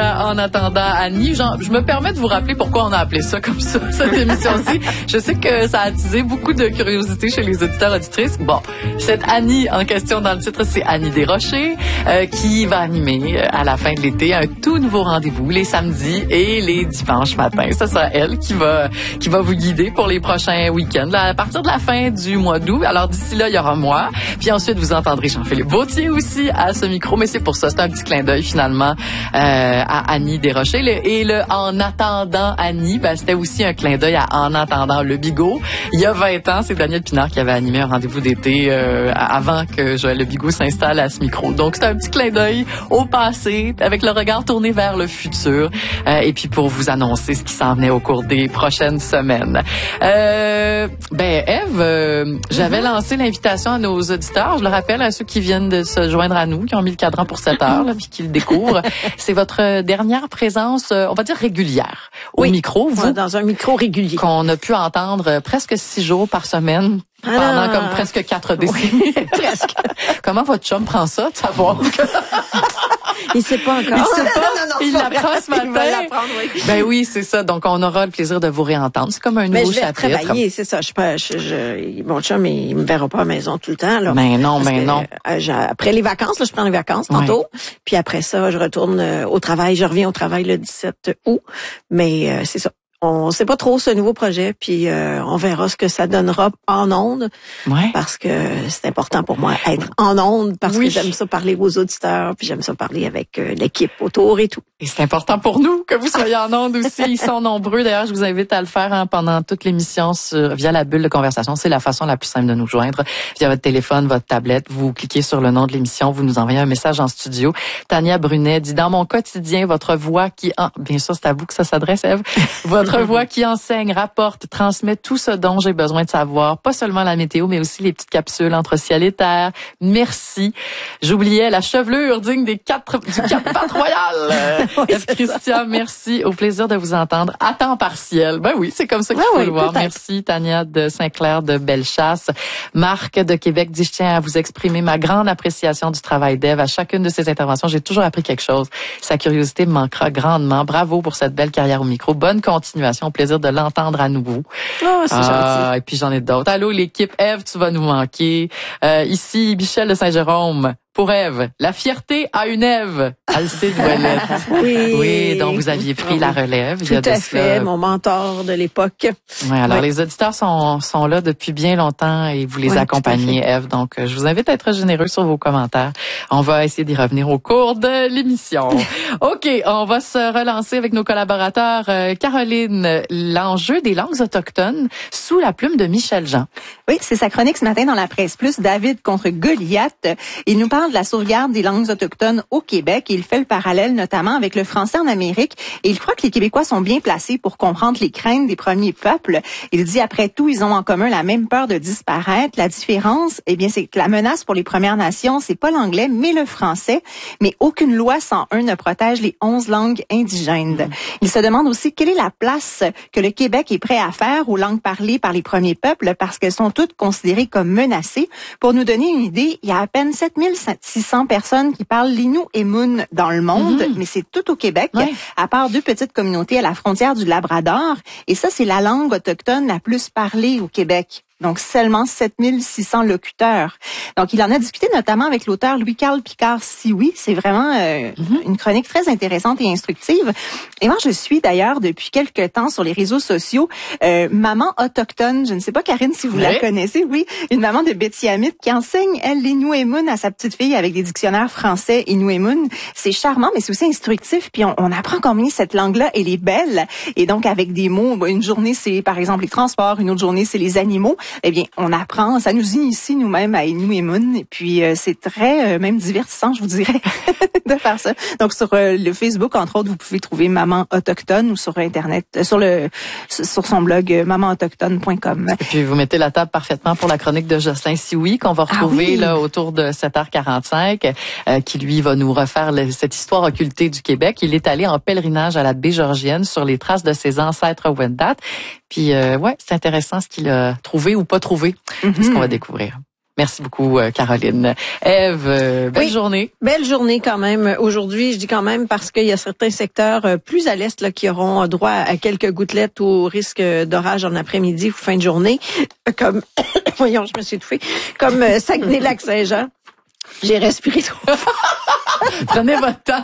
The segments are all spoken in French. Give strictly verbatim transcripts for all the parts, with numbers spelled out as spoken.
à En attendant Annie. Genre, je me permets de vous rappeler pourquoi on a appelé ça comme ça, cette émission-ci. Je sais que ça a attisé beaucoup de curiosité chez les auditeurs auditrices. Bon, cette Annie en question dans le titre, c'est Annie Desrochers, euh, qui va animer euh, à la fin de l'été un tout nouveau rendez-vous les samedis et les dimanches matins. Ça sera elle qui va qui va vous guider pour les prochains week-ends là, à partir de la fin du mois d'août. Alors d'ici là, il y aura moi. Puis ensuite, vous entendrez Jean-Philippe Vautier aussi à ce micro. Mais c'est pour ça, c'est un petit clin d'œil finalement euh, à Annie Desrochers. Le, et le En attendant Annie, ben, c'était aussi un clin d'œil à En attendant le Bigot. Il y a vingt ans, c'est Daniel Pinard qui avait animé un rendez-vous d'été euh, avant que Joël Le Bigot s'installe à ce micro. Donc c'est un petit clin d'œil au passé avec le regard tourné vers le futur. Euh, et puis pour vous annoncer ce qui s'en venait au cours des prochaines semaines. Euh, ben Ève, euh, j'avais mm-hmm. lancé l'invitation à nos auditeurs. Je le rappelle à ceux qui viennent de se joindre à nous, qui ont mis le cadran pour cette heure, là, puis qui le découvrent. C'est votre dernière présence, euh, on va dire régulière, au oui. micro. Vous, ouais, dans un micro régulier. Qu'on a pu entendre presque six jours par semaine. Alors, pendant comme presque quatre décennies. Oui, presque. Comment votre chum prend ça, de savoir que... Il sait pas encore. Il sait pas. non, non, il l'apprend ce matin. Il va l'apprendre, oui. Ben oui, c'est ça. Donc, on aura le plaisir de vous réentendre. C'est comme un nouveau chapitre. Mais je vais travailler, c'est ça. Je, je, je, mon chum, il, il me verra pas à la maison tout le temps, là. Ben non, ben que, non. Euh, après les vacances, là, je prends les vacances tantôt. Ouais. Puis après ça, je retourne euh, au travail. Je reviens au travail le dix-sept août. Mais euh, c'est ça. On sait pas trop ce nouveau projet, puis euh, on verra ce que ça donnera en ondes. Ouais. Parce que c'est important pour moi être en ondes, parce oui. que j'aime ça parler aux auditeurs, puis j'aime ça parler avec euh, l'équipe autour et tout. Et c'est important pour nous que vous soyez en ondes aussi. Ils sont nombreux. D'ailleurs, je vous invite à le faire hein, pendant toute l'émission sur, via la bulle de conversation. C'est la façon la plus simple de nous joindre. Via votre téléphone, votre tablette, vous cliquez sur le nom de l'émission, vous nous envoyez un message en studio. Tania Brunet dit, dans mon quotidien, votre voix qui... En... Bien sûr, c'est à vous que ça s'adresse, Ève. Votre voix qui enseigne, rapporte, transmet tout ce dont j'ai besoin de savoir. Pas seulement la météo, mais aussi les petites capsules entre ciel et terre. Merci. J'oubliais la chevelure digne des quatre, du Cap-Pat Royal. Oui, Christian, merci. Au plaisir de vous entendre à temps partiel. Ben oui, c'est comme ça qu'il ben faut oui, le voir. Peut-être. Merci, Tania de Saint-Clair de Bellechasse. Marc de Québec dit, je tiens à vous exprimer ma grande appréciation du travail d'Ève. À chacune de ses interventions, j'ai toujours appris quelque chose. Sa curiosité me manquera grandement. Bravo pour cette belle carrière au micro. Bonne continuation. Au plaisir de l'entendre à nouveau. Oh, c'est ah, gentil. Et puis j'en ai d'autres. Allô, l'équipe. Ève, tu vas nous manquer. Euh, ici, Michel de Saint-Jérôme. Pour Ève, la fierté a une Ève. Alcide Ouellette. Oui. Oui, donc vous aviez pris oui. la relève. Tout il y a à fait, mon mentor de l'époque. Oui, alors oui. les auditeurs sont sont là depuis bien longtemps et vous les oui, accompagnez, Ève. Donc, je vous invite à être généreux sur vos commentaires. On va essayer d'y revenir au cours de l'émission. OK, on va se relancer avec nos collaborateurs. Euh, Caroline, l'enjeu des langues autochtones sous la plume de Michel Jean. Oui, c'est sa chronique ce matin dans la Presse Plus, David contre Goliath. Il nous parle de la sauvegarde des langues autochtones au Québec. Il fait le parallèle notamment avec le français en Amérique. Et il croit que les Québécois sont bien placés pour comprendre les craintes des premiers peuples. Il dit, après tout, ils ont en commun la même peur de disparaître. La différence, eh bien, c'est que la menace pour les Premières Nations, c'est pas l'anglais, mais le français. Mais aucune loi cent un ne protège les onze langues indigènes. Il se demande aussi quelle est la place que le Québec est prêt à faire aux langues parlées par les premiers peuples parce qu'elles sont toutes considérées comme menacées. Pour nous donner une idée, il y a à peine sept mille six cents personnes qui parlent l'innu-et-mun dans le monde, mm-hmm. mais c'est tout au Québec, ouais. à part deux petites communautés à la frontière du Labrador. Et ça, c'est la langue autochtone la plus parlée au Québec. Donc, seulement sept mille six cents locuteurs. Donc, il en a discuté notamment avec l'auteur Louis-Carl Picard-Sioui. C'est vraiment euh, mm-hmm. une chronique très intéressante et instructive. Et moi, je suis d'ailleurs depuis quelques temps sur les réseaux sociaux euh, Maman Autochtone. Je ne sais pas, Karine, si vous oui. la connaissez. Oui, une maman de Bétiamit qui enseigne, elle, l'innu-et-mun à sa petite fille avec des dictionnaires français innu-et-mun. C'est charmant, mais c'est aussi instructif. Puis, on, on apprend combien cette langue-là, elle est belle. Et donc, avec des mots, une journée, c'est par exemple les transports. Une autre journée, c'est les animaux. Eh bien, on apprend, ça nous initie nous-mêmes à Innu-et-mun, et puis euh, c'est très, euh, même divertissant, je vous dirais, de faire ça. Donc, sur euh, le Facebook, entre autres, vous pouvez trouver Maman Autochtone ou sur Internet, euh, sur le sur son blog euh, maman autochtone point com. Et puis, vous mettez la table parfaitement pour la chronique de Jocelyn Sioui, qu'on va retrouver ah oui. là autour de sept heures quarante-cinq, euh, qui, lui, va nous refaire le, cette histoire occultée du Québec. Il est allé en pèlerinage à la baie Georgienne sur les traces de ses ancêtres Wendat. Puis, euh, ouais, c'est intéressant ce qu'il a trouvé ou pas trouvé. Mm-hmm. C'est ce qu'on va découvrir. Merci beaucoup, Caroline. Ève, euh, belle oui, journée. Belle journée quand même. Aujourd'hui, je dis quand même parce qu'il y a certains secteurs plus à l'est là, qui auront droit à quelques gouttelettes au risque d'orage en après-midi ou fin de journée. Comme, voyons, je me suis étouffée. Comme Saguenay-Lac-Saint-Jean. J'ai respiré trop fort. Prenez votre temps.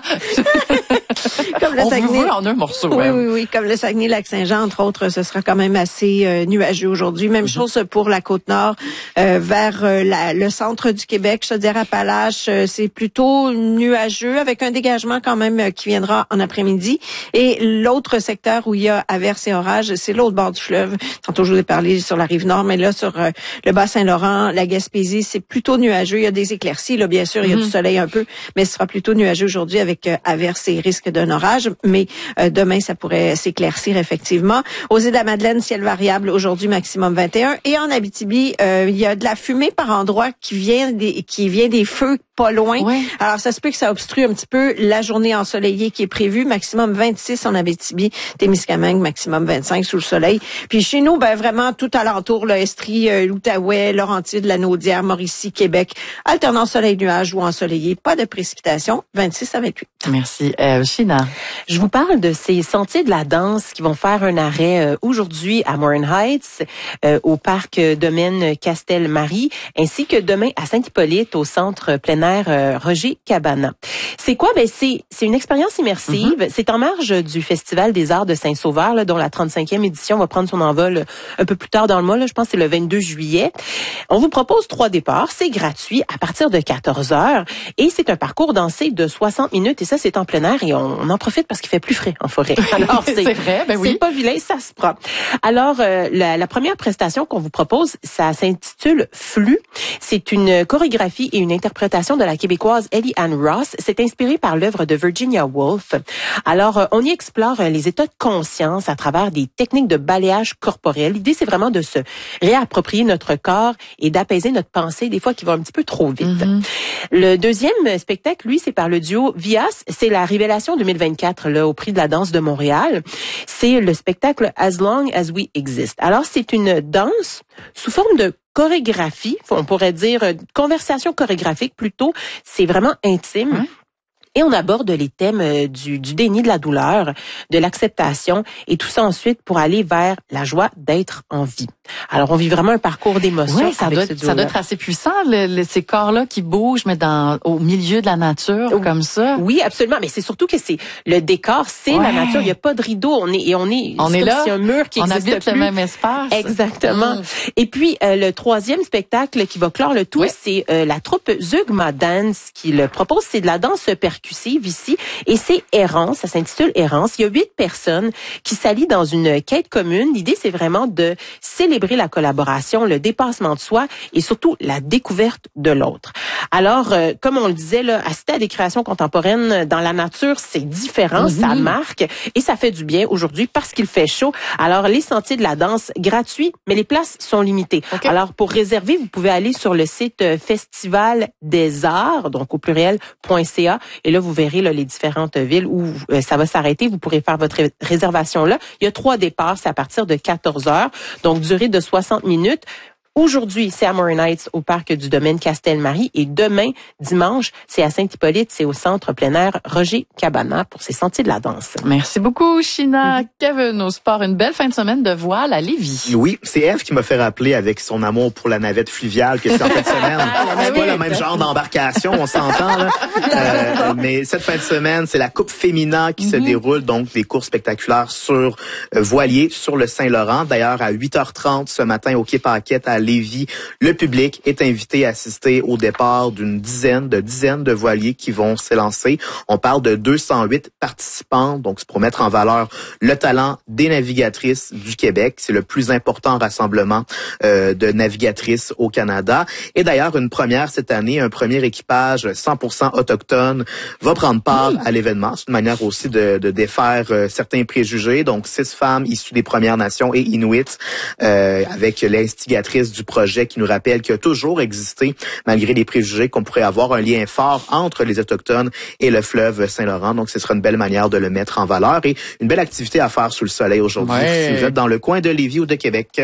Comme le On Saguenay, vous veut en un morceau. Oui, ouais. oui, oui. Comme le Saguenay-Lac-Saint-Jean, entre autres, ce sera quand même assez euh, nuageux aujourd'hui. Même mm-hmm. chose pour la Côte-Nord, euh, vers euh, la, le centre du Québec, Chaudière-Appalaches, euh, c'est plutôt nuageux avec un dégagement quand même euh, qui viendra en après-midi. Et l'autre secteur où il y a averses et orages, c'est l'autre bord du fleuve. Tantôt, je vous ai parlé sur la Rive-Nord, mais là, sur euh, le Bas-Saint-Laurent, la Gaspésie, c'est plutôt nuageux. Il y a des éclaircies, là, bien sûr, il y a mm-hmm. du soleil un peu, mais ce sera plutôt nuageux aujourd'hui avec euh, averses et risque d'un orage. Mais euh, demain, ça pourrait s'éclaircir effectivement. Aux îles de la Madeleine, ciel variable aujourd'hui, maximum vingt et un. Et en Abitibi, euh, il y a de la fumée par endroits qui vient des qui vient des feux pas loin. Ouais. Alors, ça se peut que ça obstrue un petit peu la journée ensoleillée qui est prévue. Maximum vingt-six en Abitibi, Témiscamingue, maximum vingt-cinq sous le soleil. Puis chez nous, ben vraiment tout alentour, là, Estrie, euh, l'Outaouais, Laurentides, la Naudière, Mauricie, Québec, alternant soleil-nuage ou ensoleillé. Pas de précipitation, vingt-six à vingt-huit. Merci. Euh, China. Je vous parle de ces sentiers de la danse qui vont faire un arrêt euh, aujourd'hui à Morin Heights, euh, au parc domaine Castel-Marie, ainsi que demain à Saint-Hippolyte, au centre plein air euh, Roger Cabana. C'est quoi? Ben c'est c'est une expérience immersive. Mm-hmm. C'est en marge du Festival des Arts de Saint-Sauveur, là, dont la trente-cinquième édition va prendre son envol un peu plus tard dans le mois. Là, je pense que c'est le vingt-deux juillet. On vous propose trois départs. C'est gratuit à partir de quatorze heures et c'est un parcours dansé de soixante minutes et ça, c'est en plein air et on, on en profite parce qu'il fait plus frais en forêt. Alors, c'est, c'est vrai, ben oui. C'est pas vilain, ça se prend. Alors, euh, la, la première prestation qu'on vous propose, ça s'intitule Flux. C'est une chorégraphie et une interprétation de la Québécoise Ellie Ann Ross. C'est inspiré par l'œuvre de Virginia Woolf. Alors, euh, on y explore euh, les états de conscience à travers des techniques de balayage corporel. L'idée, c'est vraiment de se réapproprier notre corps et d'apaiser notre pensée, des fois qui va un petit peu trop vite. Mm-hmm. Le deuxième spectacle, lui, c'est par le duo Vias. C'est la Révélation deux mille vingt-quatre, là, au Prix de la danse de Montréal. C'est le spectacle As Long As We Exist. Alors, c'est une danse sous forme de chorégraphie, on pourrait dire conversation chorégraphique plutôt. C'est vraiment intime. Hein? Et on aborde les thèmes du, du déni de la douleur, de l'acceptation et tout ça ensuite pour aller vers la joie d'être en vie. Alors, on vit vraiment un parcours d'émotions. Oui, ça doit, être, ça doit être assez puissant, le, le, ces corps-là qui bougent, mais dans au milieu de la nature, oh, comme ça. Oui, absolument. Mais c'est surtout que c'est le décor, c'est ouais. la nature. Il n'y a pas de rideau. On est et on est. On est là. C'est un mur qui on existe habite plus. le même espace. Exactement. Mmh. Et puis euh, le troisième spectacle qui va clore le tout, oui. c'est euh, la troupe Zeugma Dance qui le propose. C'est de la danse percussive ici et c'est Errance. Ça s'intitule Errance. Il y a huit personnes qui s'allient dans une quête commune. L'idée, c'est vraiment de célébrer la collaboration, le dépassement de soi et surtout la découverte de l'autre. Alors, euh, comme on le disait, là, assister à des créations contemporaines dans la nature, c'est différent, mm-hmm. ça marque et ça fait du bien aujourd'hui parce qu'il fait chaud. Alors, les sentiers de la danse gratuits, mais les places sont limitées. Okay. Alors, pour réserver, vous pouvez aller sur le site Festival des Arts, donc au pluriel .ca, et là, vous verrez là, les différentes villes où euh, ça va s'arrêter. Vous pourrez faire votre ré- réservation là. Il y a trois départs, c'est à partir de quatorze heures, donc durée de soixante minutes. Aujourd'hui, c'est à Morin Heights, au parc du domaine Castel-Marie. Et demain, dimanche, c'est à Saint-Hippolyte, c'est au centre plein air Roger Cabana pour ces sentiers de la danse. Merci beaucoup, China. Mm-hmm. Kevin, au sport, une belle fin de semaine de voile à Lévis. Oui, c'est Eve qui m'a fait rappeler avec son amour pour la navette fluviale que c'est en fin de semaine. C'est pas le même genre d'embarcation, on s'entend, là. Euh, mais cette fin de semaine, c'est la Coupe Fémina qui mm-hmm. se déroule, donc des courses spectaculaires sur euh, voilier sur le Saint-Laurent. D'ailleurs, à huit heures trente ce matin au Quai Paquette à Lévis, le public est invité à assister au départ d'une dizaine de dizaines de voiliers qui vont s'élancer. On parle de deux cent huit participants, donc c'est pour mettre en valeur le talent des navigatrices du Québec. C'est le plus important rassemblement euh, de navigatrices au Canada. Et d'ailleurs, une première cette année, un premier équipage cent pour cent autochtone va prendre part mmh. à l'événement. C'est une manière aussi de, de défaire euh, certains préjugés. Donc, six femmes issues des Premières Nations et Inuits euh, avec l'instigatrice du projet qui nous rappelle qu'il y a toujours existé, malgré les préjugés, qu'on pourrait avoir un lien fort entre les Autochtones et le fleuve Saint-Laurent. Donc, ce sera une belle manière de le mettre en valeur et une belle activité à faire sous le soleil aujourd'hui, ouais. si vous êtes dans le coin de Lévis ou de Québec.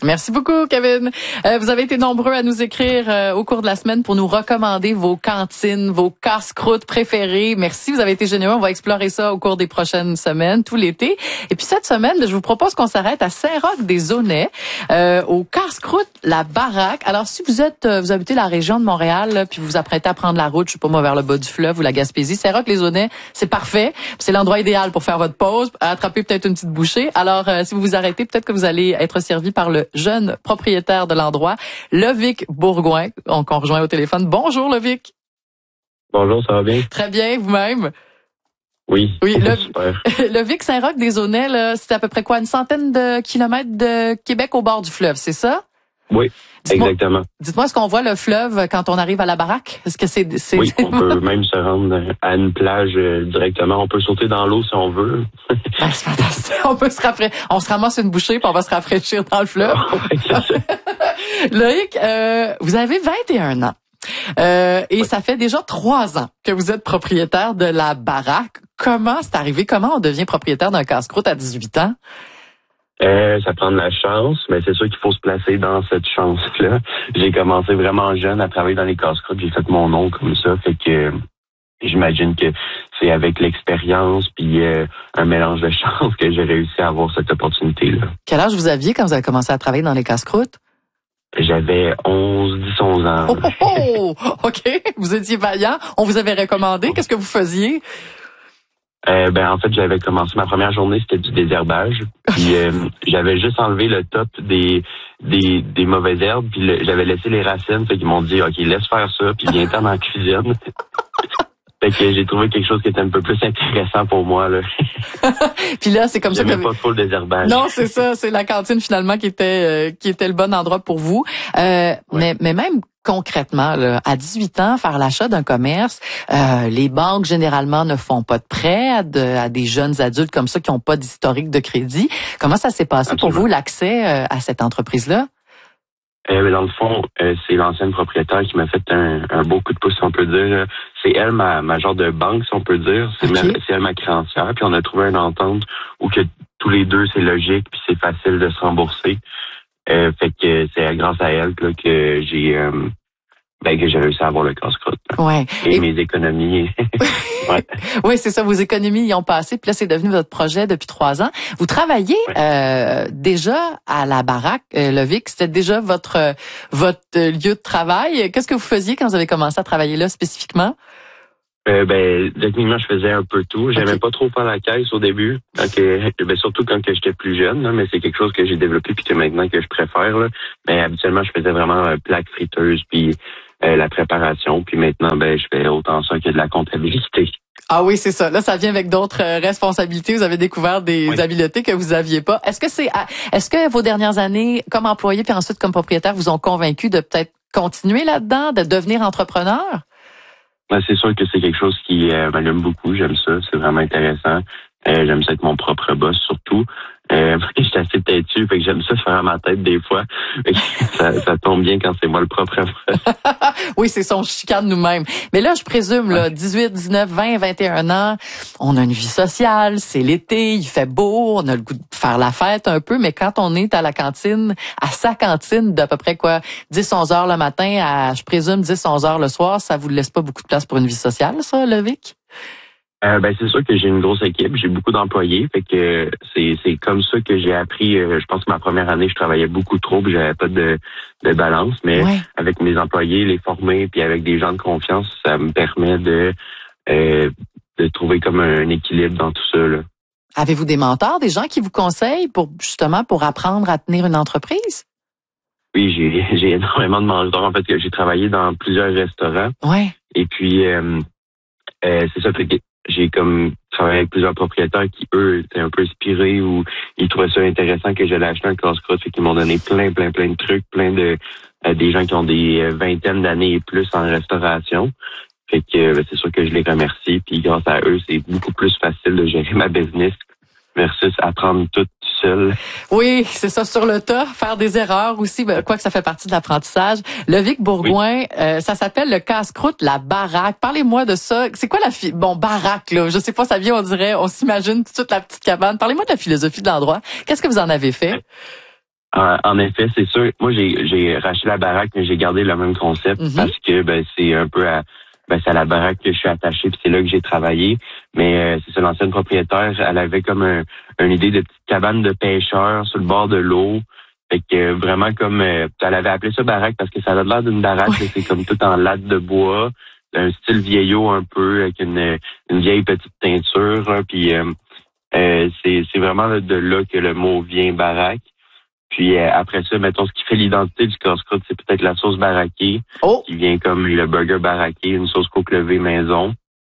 Merci beaucoup, Kevin. Euh, vous avez été nombreux à nous écrire euh, au cours de la semaine pour nous recommander vos cantines, vos casse-croûtes préférées. Merci, vous avez été généreux. On va explorer ça au cours des prochaines semaines, tout l'été. Et puis cette semaine, je vous propose qu'on s'arrête à Saint-Roch-des-Aunais, euh, au casse-croûte La Baraque. Alors, si vous êtes, euh, vous habitez la région de Montréal, là, puis vous vous apprêtez à prendre la route, je sais pas moi, vers le bas du fleuve ou la Gaspésie, Saint-Roch-les-Aunais, c'est parfait. C'est l'endroit idéal pour faire votre pause, attraper peut-être une petite bouchée. Alors, euh, si vous vous arrêtez, peut-être que vous allez être servi par le jeune propriétaire de l'endroit, Lovic Bourgouin, qu'on rejoint au téléphone. Bonjour, Lovic. Bonjour, ça va bien? Très bien, vous-même? Oui. Oui, le, super. Lovic, Saint-Roch-des-Aunais, là, c'est à peu près quoi, une centaine de kilomètres de Québec au bord du fleuve, c'est ça? Oui, dites-moi, exactement. Dites-moi, est-ce qu'on voit le fleuve quand on arrive à la baraque? Est-ce que c'est... c'est... Oui, on peut même se rendre à une plage euh, directement. On peut sauter dans l'eau si on veut. Ah, c'est fantastique. On peut se rafraîchir. On se ramasse une bouchée puis on va se rafraîchir dans le fleuve. Oui, c'est ça. Loïc, euh, vous avez vingt et un ans. Euh, et oui. Ça fait déjà trois ans que vous êtes propriétaire de la baraque. Comment c'est arrivé? Comment on devient propriétaire d'un casse-croûte à dix-huit ans? Euh, ça prend de la chance, mais c'est sûr qu'il faut se placer dans cette chance-là. J'ai commencé vraiment jeune à travailler dans les casse-croûtes. J'ai fait mon nom comme ça, fait que j'imagine que c'est avec l'expérience puis euh, un mélange de chance que j'ai réussi à avoir cette opportunité-là. Quel âge vous aviez quand vous avez commencé à travailler dans les casse-croûtes? J'avais onze, dix, onze ans. Oh, oh, oh! OK. Vous étiez vaillant. On vous avait recommandé. Qu'est-ce que vous faisiez? Euh, ben en fait, j'avais commencé ma première journée, c'était du désherbage. Puis euh, j'avais juste enlevé le top des des, des mauvaises herbes, puis le, j'avais laissé les racines. Fait qu'ils m'ont dit, OK, laisse faire ça, puis viens-t'en dans la cuisine. Fait que j'ai trouvé quelque chose qui était un peu plus intéressant pour moi, là. Puis là, c'est comme ça que... J'aimais pas trop le désherbage. Non, c'est ça. C'est la cantine, finalement, qui était euh, qui était le bon endroit pour vous. Euh, ouais. mais, mais même concrètement, là, à dix-huit ans, faire l'achat d'un commerce, euh, les banques, généralement, ne font pas de prêts à, de, à des jeunes adultes comme ça qui n'ont pas d'historique de crédit. Comment ça s'est passé Absolument. Pour vous, l'accès euh, à cette entreprise-là? Euh, dans le fond, euh, c'est l'ancienne propriétaire qui m'a fait un, un beau coup de pouce, si on peut dire. C'est elle, ma, ma genre de banque, si on peut dire. C'est, okay. ma, c'est elle, ma créancière. Puis on a trouvé une entente où que tous les deux, c'est logique puis c'est facile de se rembourser. Euh, fait que c'est grâce à elle là, que j'ai euh, ben, que j'ai réussi à avoir le casse-croûte. Ouais. Et, Et mes économies. ouais. Oui, c'est ça. Vos économies y ont passé. Puis là, c'est devenu votre projet depuis trois ans. Vous travaillez ouais. euh, déjà à la baraque, euh, Lovic. C'était déjà votre votre lieu de travail. Qu'est-ce que vous faisiez quand vous avez commencé à travailler là spécifiquement? Euh, ben, techniquement, je faisais un peu tout. J'aimais okay. pas trop faire la caisse au début. Donc, euh, ben, surtout quand que j'étais plus jeune, là, mais c'est quelque chose que j'ai développé puis que maintenant que je préfère, là. Mais habituellement, je faisais vraiment euh, plaque friteuse puis euh, la préparation. Puis maintenant, ben, je fais autant ça que de la comptabilité. Ah oui, c'est ça. Là, ça vient avec d'autres euh, responsabilités. Vous avez découvert des oui. habiletés que vous aviez pas. Est-ce que c'est, est-ce que vos dernières années, comme employé puis ensuite comme propriétaire, vous ont convaincu de peut-être continuer là-dedans, de devenir entrepreneur? Ben, c'est sûr que c'est quelque chose qui euh, m'allume beaucoup. J'aime ça. C'est vraiment intéressant. Euh, j'aime ça être mon propre boss, surtout. Euh, parce que je suis assez têtu, fait que j'aime ça faire à ma tête des fois. ça, ça tombe bien quand c'est moi le propre boss. Oui, c'est son chicane nous-mêmes. Mais là, je présume, là, dix-huit, dix-neuf, vingt, vingt et un ans, on a une vie sociale, c'est l'été, il fait beau, on a le goût de faire la fête un peu, mais quand on est à la cantine, à sa cantine d'à peu près quoi, dix, onze heures le matin à, je présume, dix, onze heures le soir, ça vous laisse pas beaucoup de place pour une vie sociale, ça, Lovic? Euh, ben c'est sûr que j'ai une grosse équipe, j'ai beaucoup d'employés, fait que c'est c'est comme ça que j'ai appris. Euh, je pense que ma première année, je travaillais beaucoup trop, puis j'avais pas de de balance, mais ouais. avec mes employés, les former, puis avec des gens de confiance, ça me permet de euh, de trouver comme un équilibre dans tout ça, là. Avez-vous des mentors, des gens qui vous conseillent pour justement pour apprendre à tenir une entreprise? Oui, j'ai j'ai énormément de mentors. En fait, j'ai travaillé dans plusieurs restaurants. Ouais. Et puis euh, euh, c'est ça, fait que j'ai comme travaillé avec plusieurs propriétaires qui, eux, étaient un peu inspirés ou ils trouvaient ça intéressant que j'allais acheter un casse-croûte. Fait qu'ils m'ont donné plein, plein, plein de trucs, plein de euh, des gens qui ont des vingtaines d'années et plus en restauration. Fait que euh, c'est sûr que je les remercie. Puis grâce à eux, c'est beaucoup plus facile de gérer ma business versus apprendre tout seul. Oui, c'est ça, sur le tas, faire des erreurs aussi, ben, quoi que ça fait partie de l'apprentissage. Lovic Bourgouin, oui. euh, ça s'appelle le casse-croûte, la baraque. Parlez-moi de ça. C'est quoi la fi- bon baraque là? Je sais pas, ça vient, on dirait, on s'imagine tout de suite la petite cabane. Parlez-moi de la philosophie de l'endroit. Qu'est-ce que vous en avez fait? En, en effet, c'est sûr. Moi, j'ai, j'ai racheté la baraque, mais j'ai gardé le même concept mm-hmm. parce que ben c'est un peu à, ben c'est à la baraque que je suis attaché, puis c'est là que j'ai travaillé. Mais euh, c'est ça, l'ancienne propriétaire, elle avait comme un, une idée de petite cabane de pêcheurs sur le bord de l'eau. Fait que euh, vraiment comme euh, elle avait appelé ça baraque parce que ça a l'air d'une baraque, oui. C'est comme tout en latte de bois, un style vieillot un peu avec une, une vieille petite teinture. Hein, puis euh, euh, c'est, c'est vraiment de là que le mot vient baraque. Puis euh, après ça, mettons, ce qui fait l'identité du casse-croûte, c'est peut-être la sauce baraquée, oh. qui vient comme le burger baraqué, une sauce coque levée maison.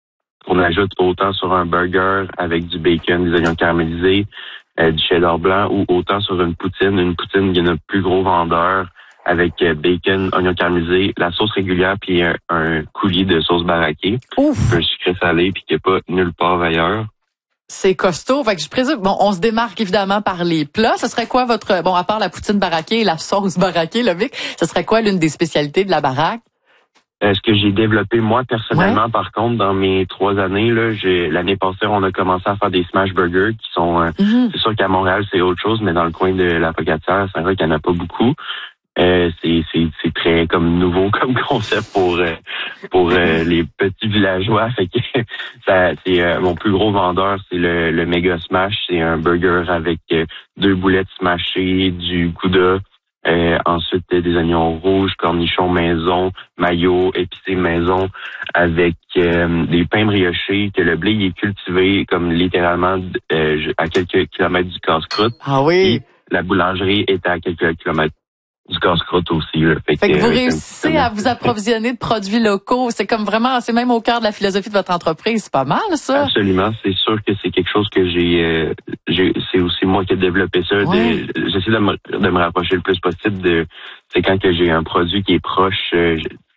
On ajoute autant sur un burger avec du bacon, des oignons caramélisés, euh, du cheddar blanc, ou autant sur une poutine. Une poutine, il y a notre plus gros vendeur avec euh, bacon, oignons caramélisés, la sauce régulière, puis un, un coulis de sauce baraquée, Ouf. un sucré salé, puis qu'il n'y a pas nulle part ailleurs. C'est costaud. Fait que je présume, bon, on se démarque évidemment par les plats. Ce serait quoi votre, bon, à part la poutine baraquée et la sauce baraquée, là, Vic, ce serait quoi l'une des spécialités de la baraque? Euh, ce que j'ai développé moi personnellement, ouais. par contre, dans mes trois années, là, j'ai, l'année passée, on a commencé à faire des smash burgers qui sont, euh, mm-hmm. c'est sûr qu'à Montréal, c'est autre chose, mais dans le coin de la Pocatière, c'est vrai qu'il n'y en a pas beaucoup. Euh, c'est, c'est, c'est très comme nouveau comme concept pour euh, pour euh, les petits villageois. Fait que ça, c'est euh, mon plus gros vendeur, c'est le, le Mega Smash. C'est un burger avec euh, deux boulettes smashées, du gouda, euh, ensuite euh, des oignons rouges, cornichons maison, mayo, épicé maison, avec euh, des pains briochés que le blé est cultivé comme littéralement euh, à quelques kilomètres du casse-croûte. Ah oui. Et la boulangerie est à quelques kilomètres du casse-croûte aussi. Là. Fait, fait que, que vous euh, réussissez à vous approvisionner de produits locaux. C'est comme vraiment, c'est même au cœur de la philosophie de votre entreprise. C'est pas mal, ça? Absolument. C'est sûr que c'est quelque chose que j'ai... Euh, j'ai c'est aussi moi qui ai développé ça. Ouais. De, j'essaie de me, de me rapprocher le plus possible de... C'est quand que j'ai un produit qui est proche... Euh,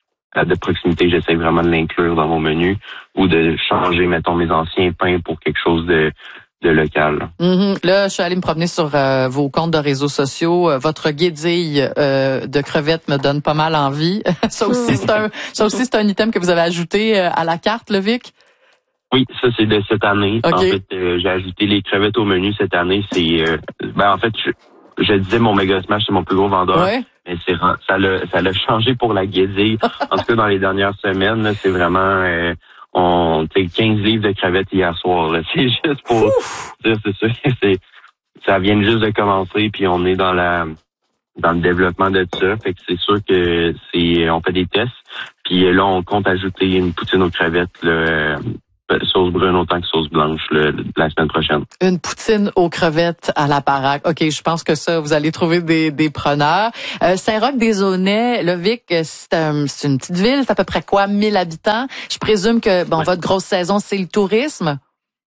de proximité, j'essaie vraiment de l'inclure dans mon menu ou de changer, mettons, mes anciens pains pour quelque chose de... de local. Mm-hmm. Là, je suis allée me promener sur euh, vos comptes de réseaux sociaux. Euh, votre guédille euh, de crevettes me donne pas mal envie. ça aussi, c'est un, ça aussi, c'est un item que vous avez ajouté euh, à la carte, le Vic? Oui, ça c'est de cette année. Okay. En fait, euh, j'ai ajouté les crevettes au menu cette année. C'est, euh, ben en fait, je, je disais mon Mega Smash, c'est mon plus gros vendeur. Ouais. Mais c'est ça l'a, ça l'a changé pour la guédille. En tout cas, dans les dernières semaines, là, c'est vraiment. Euh, On fait quinze livres de crevettes hier soir. Là. C'est juste pour dire, c'est ça. C'est, ça vient juste de commencer, puis on est dans la dans le développement de ça. Fait que c'est sûr que c'est on fait des tests. Puis là, on compte ajouter une poutine aux crevettes, là, sauce brune autant que sauce blanche là, la semaine prochaine. Une poutine aux crevettes à la baraque. OK, je pense que ça, vous allez trouver des, des preneurs. Euh, Saint-Roch-des-Aunais, le Vic, c'est, un, c'est une petite ville, c'est à peu près quoi, mille habitants? Je présume que, bon, ouais. votre grosse saison, c'est le tourisme?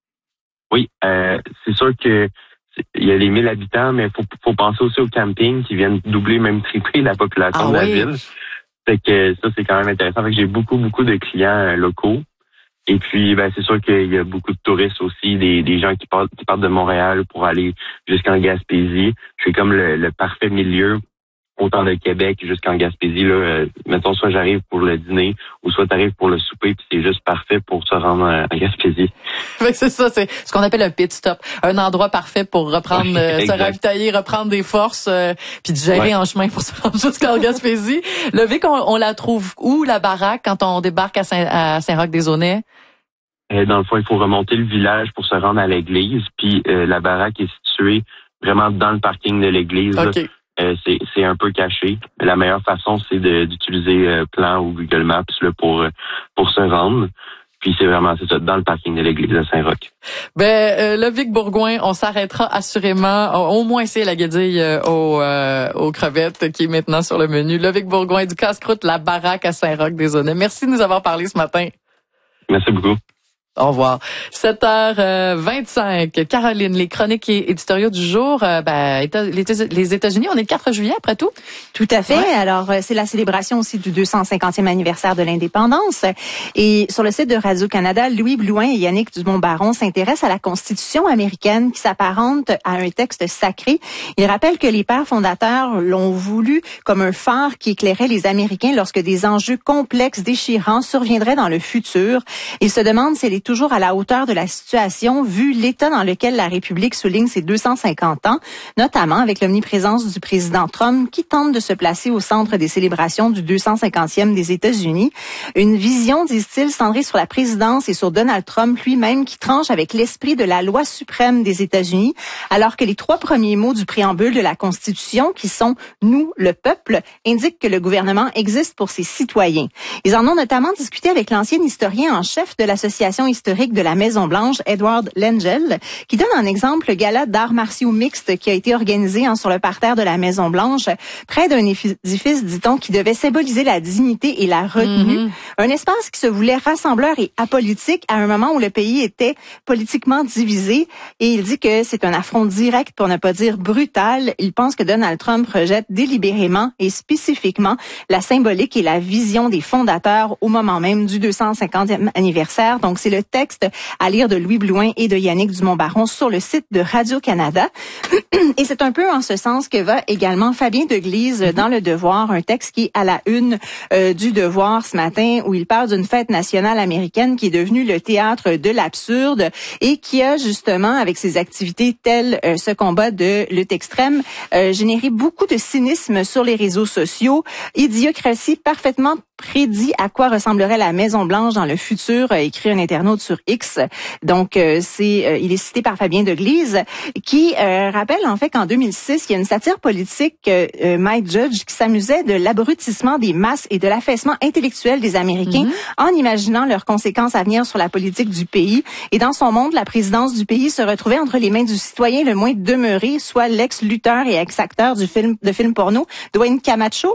Oui, euh, c'est sûr que il y a les mille habitants, mais il faut, faut penser aussi au camping qui viennent doubler, même tripler la population ah, de la oui. ville. Fait que ça, c'est quand même intéressant. Fait que j'ai beaucoup, beaucoup de clients euh, locaux. Et puis, ben, c'est sûr qu'il y a beaucoup de touristes aussi, des, des gens qui partent, qui partent de Montréal pour aller jusqu'en Gaspésie. Je suis comme le, le parfait milieu, autant de Québec jusqu'en Gaspésie. Là, euh, mettons, soit j'arrive pour le dîner, ou soit t'arrives pour le souper, puis c'est juste parfait pour se rendre en, en Gaspésie. Fait que c'est ça, c'est ce qu'on appelle un pit stop, un endroit parfait pour reprendre, euh, se ravitailler, reprendre des forces, euh, puis digérer ouais. en chemin pour se rendre jusqu'en Gaspésie. Le Vic, on, on la trouve où, la baraque, quand on débarque à, Saint, à Saint-Roch-des-Aunais? Euh, dans le fond, il faut remonter le village pour se rendre à l'église, puis euh, la baraque est située vraiment dans le parking de l'église. Okay. Euh, c'est, c'est un peu caché. La meilleure façon, c'est de, d'utiliser euh, Plan ou Google Maps là, pour pour se rendre. Puis c'est vraiment, c'est ça, dans le parking de l'église de Saint-Roch. Ben, euh, le Vic Bourgouin, on s'arrêtera assurément, au moins c'est la guédille euh, aux, euh, aux crevettes qui est maintenant sur le menu. Le Vic Bourgouin du casse-croûte, la baraque à Saint-Roch-des-Aunais. Merci de nous avoir parlé ce matin. Merci beaucoup. Au revoir. sept heures vingt-cinq. Caroline, les chroniques et éditoriaux du jour, euh, ben, les États-Unis, on est le quatre juillet après tout? Tout à fait. Ouais. Alors, c'est la célébration aussi du deux cent cinquantième anniversaire de l'indépendance. Et sur le site de Radio-Canada, Louis Blouin et Yannick Dumont-Baron s'intéressent à la Constitution américaine qui s'apparente à un texte sacré. Ils rappellent que les pères fondateurs l'ont voulu comme un phare qui éclairait les Américains lorsque des enjeux complexes, déchirants surviendraient dans le futur. Ils se demandent si elle est toujours à la hauteur de la situation vu l'état dans lequel la République souligne ses deux cent cinquante ans, notamment avec l'omniprésence du président Trump qui tente de se placer au centre des célébrations du deux cent cinquantième des États-Unis. Une vision, disent-ils, centrée sur la présidence et sur Donald Trump lui-même qui tranche avec l'esprit de la loi suprême des États-Unis, alors que les trois premiers mots du préambule de la Constitution, qui sont « nous, le peuple », indiquent que le gouvernement existe pour ses citoyens. Ils en ont notamment discuté avec l'ancien historien en chef de l'Association historique de la Maison-Blanche, Edward Lengel, qui donne un exemple le gala d'arts martiaux mixtes qui a été organisé hein, sur le parterre de la Maison-Blanche, près d'un édifice, dit-on, qui devait symboliser la dignité et la retenue. Mm-hmm. Un espace qui se voulait rassembleur et apolitique à un moment où le pays était politiquement divisé. Et il dit que c'est un affront direct, pour ne pas dire brutal. Il pense que Donald Trump rejette délibérément et spécifiquement la symbolique et la vision des fondateurs au moment même du deux cent cinquantième anniversaire. Donc, c'est le texte à lire de Louis Blouin et de Yannick Dumont-Baron sur le site de Radio-Canada. Et c'est un peu en ce sens que va également Fabien Deglise dans Le Devoir, un texte qui est à la une euh, du Devoir ce matin, où il parle d'une fête nationale américaine qui est devenue le théâtre de l'absurde et qui a justement, avec ses activités telles euh, ce combat de lutte extrême, euh, généré beaucoup de cynisme sur les réseaux sociaux. Idiocratie parfaitement prédit à quoi ressemblerait la Maison-Blanche dans le futur, a écrit un internaute sur X. Donc, euh, c'est, euh, il est cité par Fabien Deglise, qui euh, rappelle en fait qu'en deux mille six, il y a une satire politique, euh, Mike Judge, qui s'amusait de l'abrutissement des masses et de l'affaissement intellectuel des Américains mm-hmm. en imaginant leurs conséquences à venir sur la politique du pays. Et dans son monde, la présidence du pays se retrouvait entre les mains du citoyen le moins demeuré, soit l'ex-lutteur et ex-acteur du film, de film porno, Dwayne Camacho,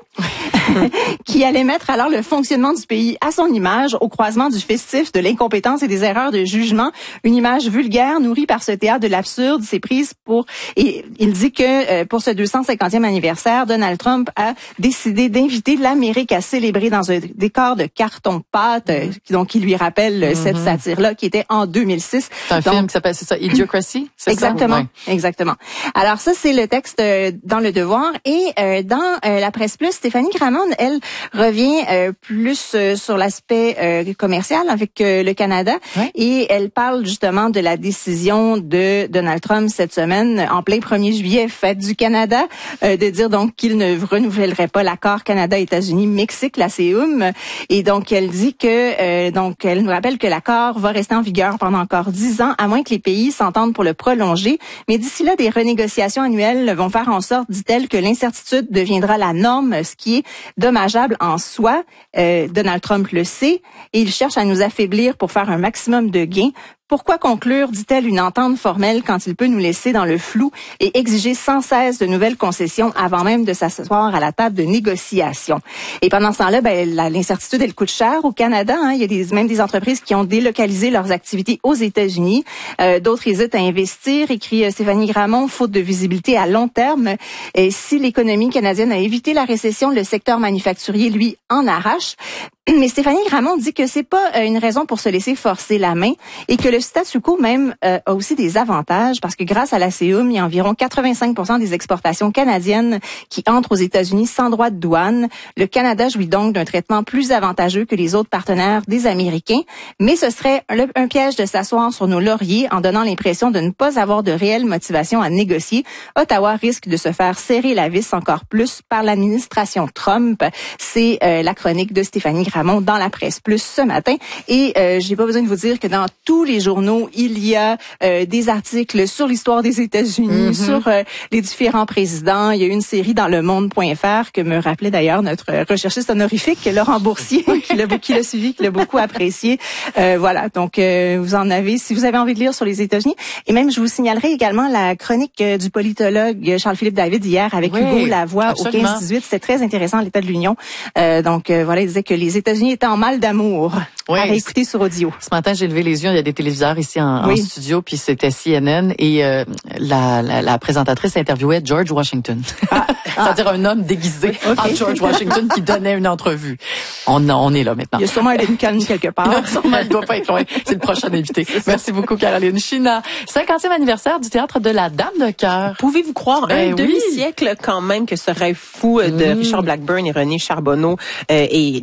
qui allait mettre alors le fonctionnement du pays à son image, au croisement du festif, de l'incompétence et des erreurs de jugement. Une image vulgaire nourrie par ce théâtre de l'absurde s'est prise pour... Et il dit que euh, pour ce deux cent cinquantième anniversaire, Donald Trump a décidé d'inviter l'Amérique à célébrer dans un décor de carton-pâte, euh, donc qui lui rappelle mm-hmm. cette satire-là qui était en deux mille six. C'est un donc, film qui s'appelle, c'est ça, Idiocracy? C'est exactement, ça? Ouais. exactement. Alors ça, c'est le texte euh, dans Le Devoir. Et euh, dans euh, la Presse Plus, Stéphanie Gramont, elle revient euh, plus euh, sur l'aspect euh, commercial avec euh, le Canada. Ouais. Et elle parle justement de la décision de Donald Trump cette semaine, en plein premier juillet, fête du Canada, euh, de dire donc qu'il ne renouvellerait pas l'accord Canada-États-Unis-Mexique, la C E U M. Et donc, elle dit que, euh, donc, elle nous rappelle que l'accord va rester en vigueur pendant encore dix ans, à moins que les pays s'entendent pour le prolonger. Mais d'ici là, des renégociations annuelles vont faire en sorte, dit-elle, que l'incertitude deviendra la norme, ce qui est dommageable en soi. Euh, Donald Trump le sait et il cherche à nous affaiblir pour faire un maximum de gains. Pourquoi conclure, dit-elle, une entente formelle quand il peut nous laisser dans le flou et exiger sans cesse de nouvelles concessions avant même de s'asseoir à la table de négociation? Et pendant ce temps-là, ben, la, l'incertitude, elle coûte cher au Canada. Hein. Il y a des, même des entreprises qui ont délocalisé leurs activités aux États-Unis. Euh, d'autres hésitent à investir, écrit Stéphanie Gramont, faute de visibilité à long terme. Et si l'économie canadienne a évité la récession, le secteur manufacturier, lui, en arrache. Mais Stéphanie Gramont dit que c'est pas une raison pour se laisser forcer la main et que le statu quo même euh, a aussi des avantages parce que grâce à la C E U M, il y a environ quatre-vingt-cinq pour cent des exportations canadiennes qui entrent aux États-Unis sans droit de douane. Le Canada jouit donc d'un traitement plus avantageux que les autres partenaires des Américains, mais ce serait un, un piège de s'asseoir sur nos lauriers en donnant l'impression de ne pas avoir de réelle motivation à négocier. Ottawa risque de se faire serrer la vis encore plus par l'administration Trump. C'est euh, la chronique de Stéphanie Gramont dans la Presse Plus ce matin. Et euh, j'ai pas besoin de vous dire que dans tous les journaux, il y a euh, des articles sur l'histoire des États-Unis, mm-hmm. sur euh, les différents présidents. Il y a une série dans le monde point f r que me rappelait d'ailleurs notre recherchiste honorifique, Laurent Boursier, qui l'a, qui l'a suivi, qui l'a beaucoup apprécié. Euh, voilà, donc euh, vous en avez, si vous avez envie de lire sur les États-Unis. Et même, je vous signalerai également la chronique euh, du politologue Charles-Philippe David hier avec oui, Hugo Lavoie absolument. Au quinze dix-huit. C'était très intéressant, l'état de l'Union. Euh, donc euh, voilà, il disait que les États-Unis étaient en mal d'amour. Oui, à réécouter sur audio. Ce matin, j'ai levé les yeux, il y a des téléviseurs ici en, oui. en studio, puis c'était C N N et euh, la, la, la présentatrice interviewait George Washington. Ah, c'est-à-dire un homme déguisé okay. en George Washington qui donnait une entrevue. On, on est là maintenant. Il y a sûrement un Lincoln quelque part. Sûrement, il ne doit pas être loin. C'est le prochain invité. Merci beaucoup, Caroline China. cinquantième anniversaire du Théâtre de la Dame de Cœur. Pouvez-vous croire ben un oui. demi-siècle quand même que ce rêve fou de mmh. Richard Blackburn et René Charbonneau euh, et tiens la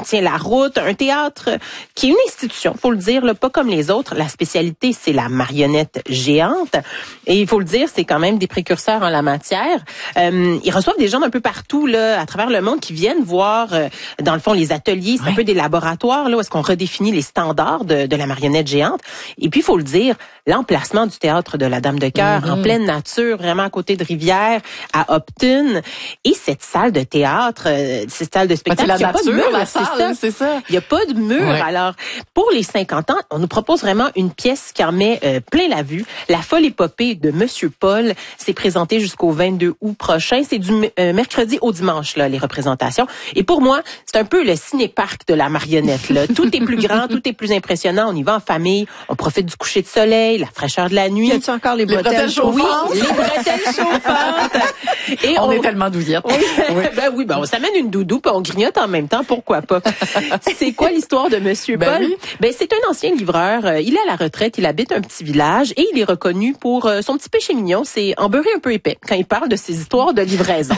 route, un théâtre qui est une institution, faut le dire, là, pas comme les autres. La spécialité, c'est la marionnette géante. Et il faut le dire, c'est quand même des précurseurs en la matière. Euh, ils reçoivent des gens d'un peu partout, là, à travers le monde, qui viennent voir, euh, dans le fond, les ateliers. C'est ouais. un peu des laboratoires, là, où est-ce qu'on redéfinit les standards de, de la marionnette géante. Et puis, il faut le dire, l'emplacement du théâtre de la Dame de Cœur, mm-hmm. en pleine nature, vraiment à côté de Rivière, à Upton. Et cette salle de théâtre, euh, cette salle de spectacle, ben, il n'y a nature, pas de mur, la c'est salle, ça. c'est ça. Il n'y a pas de mur. Ouais. Alors, pour les cinquante ans, on nous propose vraiment une pièce qui en met euh, plein la vue. La folle épopée de Monsieur Paul s'est présentée jusqu'au vingt-deux août prochain. C'est du euh, mercredi au dimanche, là, les représentations. Et pour moi, c'est un peu le ciné-parc de la marionnette, là. Tout est plus grand, tout est plus impressionnant. On y va en famille, on profite du coucher de soleil, la fraîcheur de la nuit. Y a-tu encore les, les bretelles chauffantes? Oui, les bretelles chauffantes. Et on, on est tellement douillettes. Oui, oui. ben oui, ben on s'amène une doudou puis on grignote en même temps, pourquoi pas. C'est quoi l'histoire de Monsieur ben Paul? Oui. Ben c'est un ancien livreur, il est à la retraite, il habite un petit village et il est reconnu pour son petit péché mignon, c'est embeurrer un peu épais quand il parle de ses histoires de livraison.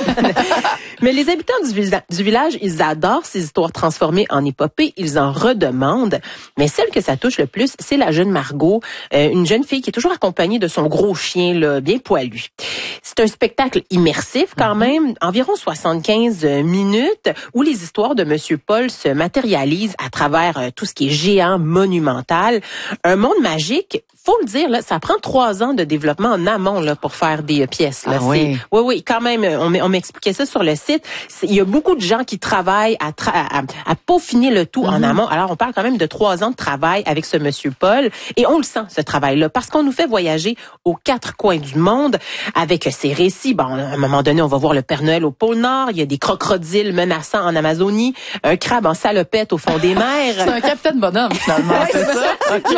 Mais les habitants du, villa- du village, ils adorent ces histoires transformées en épopées, ils en redemandent. Mais celle que ça touche le plus, c'est la jeune Margot, euh, une jeune fille qui est toujours accompagnée de son gros chien là, bien poilu. C'est un spectacle immersif quand même, environ soixante-quinze minutes, où les histoires de Monsieur Paul se matérialisent à travers euh, tout ce qui est géant, monumental. Un monde magique, faut le dire, là, ça prend trois ans de développement en amont là, pour faire des euh, pièces. Là. Ah oui. oui, oui, quand même, on, on m'expliquait ça sur le site. C'est, il y a beaucoup de gens qui travaillent à, tra- à, à peaufiner le tout mm-hmm. en amont. Alors, on parle quand même de trois ans de travail avec ce Monsieur Paul, et on le sent, ce travail-là, parce qu'on nous fait voyager aux quatre coins du monde avec ces récits. Bon, à un moment donné, on va voir le Père Noël au pôle Nord, il y a des crocodiles menaçants en Amazonie, un crabe en salopette au fond des mers. C'est un capitaine bonhomme, finalement, ouais, c'est ça?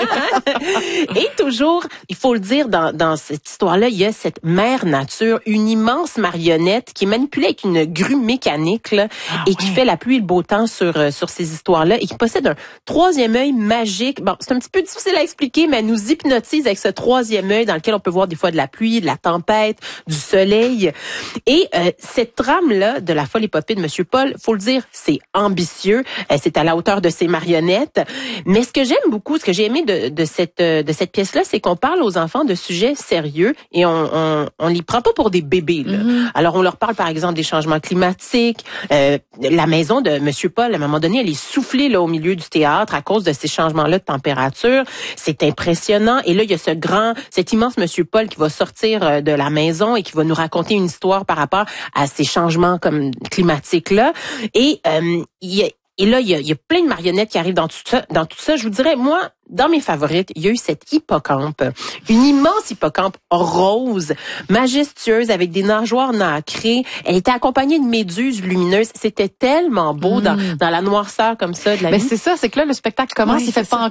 Okay. Et toujours, il faut le dire, dans, dans cette histoire-là, il y a cette mère nature, une immense marionnette qui est manipulée avec une grue mécanique là, ah, et qui ouais. fait la pluie et le beau temps sur, euh, sur ces histoires-là et qui possède un troisième œil magique. Bon, c'est un petit peu difficile à expliquer, mais elle nous hypnotise avec ce troisième œil dans lequel on peut voir des fois de la pluie, de la tempête, du soleil. Et euh, cette trame-là de la folle épopée de Monsieur Paul, faut le dire, c'est ambitieux. Euh, c'est à la hauteur de ses marionnettes. Mais ce que j'aime beaucoup, ce que j'ai aimé de, de cette de cette pièce-là, c'est qu'on parle aux enfants de sujets sérieux et on on, on les prend pas pour des bébés. Là. Mm-hmm. Alors on leur parle par exemple des changements climatiques. Euh, la maison de Monsieur Paul, à un moment donné, elle est soufflée là au milieu du théâtre à cause de ces changements-là de température. C'est impressionnant. Et là, il y a ce grand, cet immense Monsieur Paul qui va sortir de la maison et qui va nous raconter une histoire par rapport à ces changements comme climatiques-là. Et euh, il y a Et là, il y, a, il y a plein de marionnettes qui arrivent dans tout ça. Dans tout ça, je vous dirais, moi, dans mes favorites, il y a eu cette hippocampe, une immense hippocampe rose, majestueuse, avec des nageoires nacrées. Elle était accompagnée de méduses lumineuses. C'était tellement beau mmh. dans, dans la noirceur comme ça de la Mais nuit. c'est ça, c'est que là, le spectacle commence, oui, il fait pas ça.